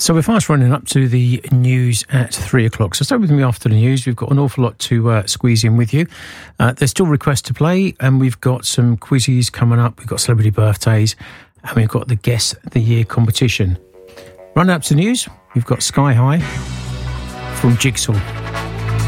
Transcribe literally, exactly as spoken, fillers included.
So we're fast running up to the news at three o'clock. So stay with me after the news. We've got an awful lot to uh, squeeze in with you. Uh, there's still requests to play, and we've got some quizzes coming up. We've got celebrity birthdays, and we've got the Guess the Year competition. Run up to the news. We've got Sky High from Jigsaw.